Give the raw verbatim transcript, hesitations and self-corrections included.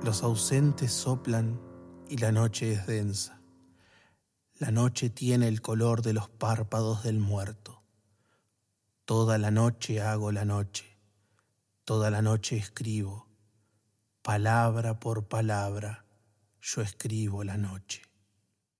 Los ausentes soplan y la noche es densa. La noche tiene el color de los párpados del muerto. Toda la noche hago la noche, toda la noche escribo. Palabra por palabra, yo escribo la noche.